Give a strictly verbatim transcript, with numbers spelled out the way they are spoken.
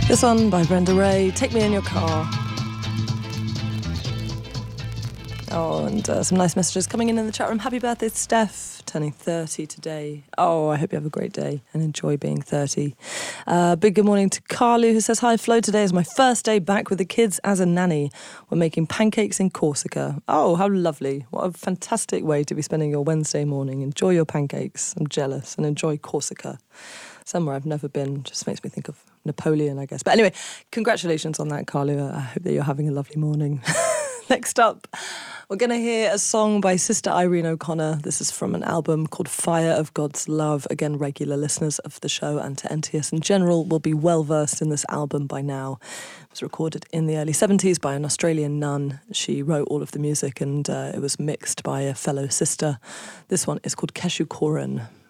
This one by Brenda Ray, Take Me in Your Car. Oh, and uh, some nice messages coming in in the chat room. Happy birthday, Steph, turning thirty today. Oh, I hope you have a great day and enjoy being thirty. Uh, big good morning to Carlu, who says, hi, Flo, today is my first day back with the kids as a nanny. We're making pancakes in Corsica. Oh, how lovely. What a fantastic way to be spending your Wednesday morning. Enjoy your pancakes. I'm jealous. And enjoy Corsica. Somewhere I've never been. Just makes me think of Napoleon, I guess. But anyway, congratulations on that, Carlu. I hope that you're having a lovely morning. Next up, we're going to hear a song by Sister Irene O'Connor. This is from an album called Fire of God's Love. Again, regular listeners of the show and to N T S in general will be well versed in this album by now. It was recorded in the early seventies by an Australian nun. She wrote all of the music and uh, it was mixed by a fellow sister. This one is called Keshu Koran.